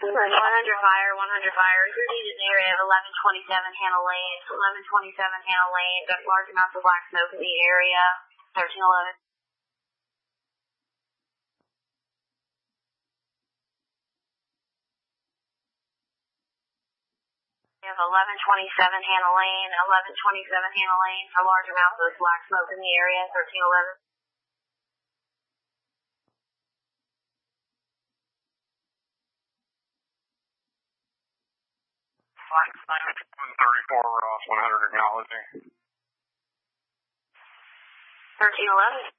fire, 100 fire. You're needed in the area of 1127 Hannah Lane. 1127 Hannah Lane. Got large amounts of black smoke in the area. 1311. We have 1127 Hannah Lane. 1127 Hannah Lane. For large amounts of black smoke in the area. 1311. Flight 734 Ross 100 acknowledging. 1311.